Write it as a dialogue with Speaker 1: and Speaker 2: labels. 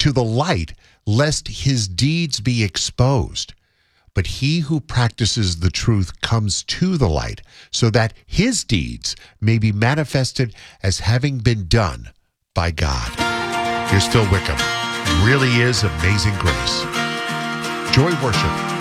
Speaker 1: to the light, lest his deeds be exposed. But he who practices the truth comes to the light, so that his deeds may be manifested as having been done by God. Here's Phil Wickham. Really is amazing grace. Joy Worship